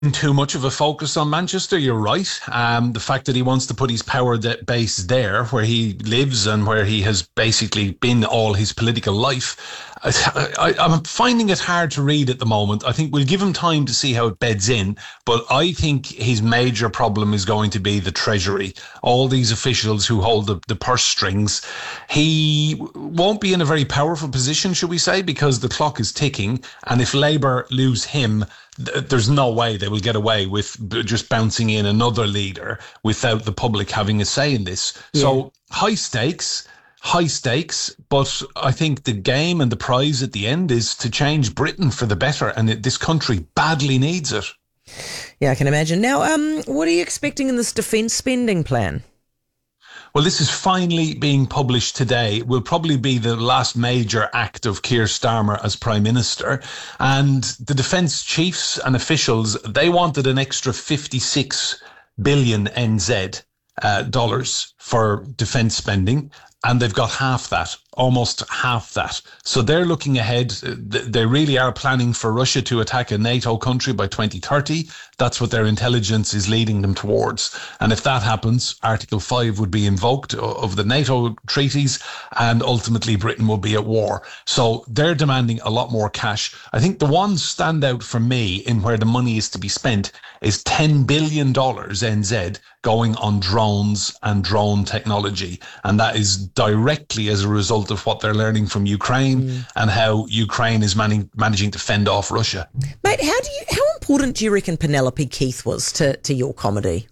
too much of a focus on Manchester. You're right. The fact that he wants to put his power base there, where he lives and where he has basically been all his political life, I'm finding it hard to read at the moment. I think we'll give him time to see how it beds in, but I think his major problem is going to be the Treasury. All these officials who hold the purse strings. He won't be in a very powerful position, should we say, because the clock is ticking, and if Labour lose him, there's no way they will get away with just bouncing in another leader without the public having a say in this. Yeah. So high stakes, but I think the game and the prize at the end is to change Britain for the better, and this country badly needs it. Yeah, I can imagine. Now, what are you expecting in this defence spending plan? Well, this is finally being published today. It will probably be the last major act of Keir Starmer as Prime Minister. And the defence chiefs and officials, they wanted an extra 56 billion NZ dollars for defence spending. And they've got half that, almost half that. So they're looking ahead. They really are planning for Russia to attack a NATO country by 2030. That's what their intelligence is leading them towards. And if that happens, Article 5 would be invoked of the NATO treaties, and ultimately Britain will be at war. So they're demanding a lot more cash. I think the one standout for me in where the money is to be spent is $10 billion NZ going on drones and drone technology. And that is directly as a result of what they're learning from Ukraine and how Ukraine is managing to fend off Russia. Mate, how important do you reckon Penelope Keith was to your comedy?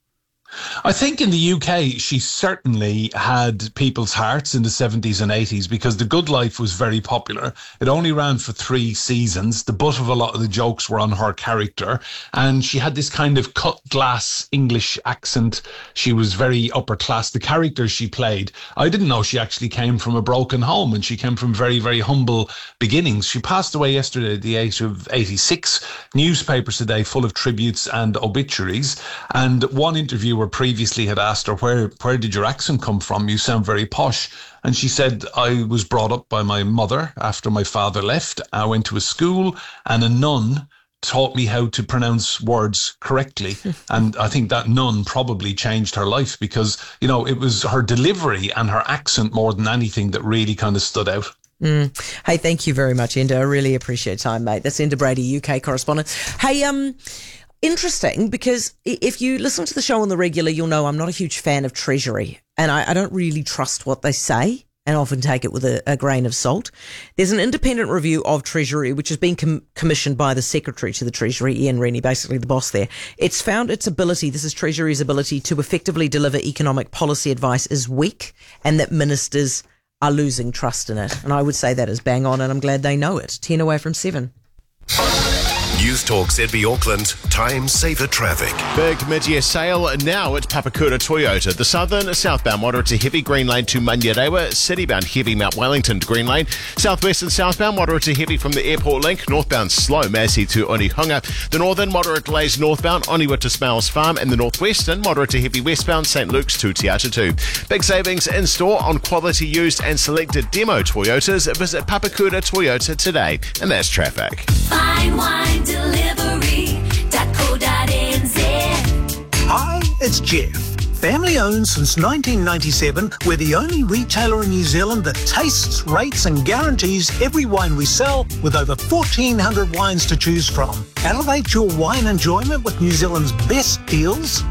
I think in the UK, she certainly had people's hearts in the 70s and 80s because The Good Life was very popular. It only ran for 3 seasons. The butt of a lot of the jokes were on her character. And she had this kind of cut glass English accent. She was very upper class. The characters she played, I didn't know she actually came from a broken home, and she came from very, very humble beginnings. She passed away yesterday at the age of 86. Newspapers today full of tributes and obituaries. And one interviewer previously had asked her, where did your accent come from? You sound very posh. And she said, I was brought up by my mother after my father left. I went to a school and a nun taught me how to pronounce words correctly. And I think that nun probably changed her life because, you know, it was her delivery and her accent more than anything that really kind of stood out. Hey, thank you very much, Enda. I really appreciate your time, mate. That's Enda Brady, UK correspondent. Hey, interesting, because if you listen to the show on the regular, you'll know I'm not a huge fan of Treasury, and I don't really trust what they say and often take it with a grain of salt. There's an independent review of Treasury, which has been commissioned by the Secretary to the Treasury, Ian Rennie, basically the boss there. It's found its ability, this is Treasury's ability, to effectively deliver economic policy advice is weak, and that ministers are losing trust in it. And I would say that is bang on, and I'm glad they know it. 10 away from 7. News Talk ZB Auckland, time saver traffic. Big mid-year sale now at Papakura Toyota. The southern, southbound moderate to heavy Green Lane to Manyarewa, citybound heavy Mount Wellington to Green Lane, southwest and southbound moderate to heavy from the airport link, northbound slow Massey to Onehunga, the northern moderate delays northbound Oniwa to Smails Farm, and the northwestern moderate to heavy westbound St Luke's to Te Atatu. Big savings in store on quality used and selected demo Toyotas. Visit Papakura Toyota today. And that's traffic. Fine wine delivery.co.nz. Hi, it's Jeff. Family owned since 1997, we're the only retailer in New Zealand that tastes, rates and guarantees every wine we sell with over 1,400 wines to choose from. Elevate your wine enjoyment with New Zealand's best deals,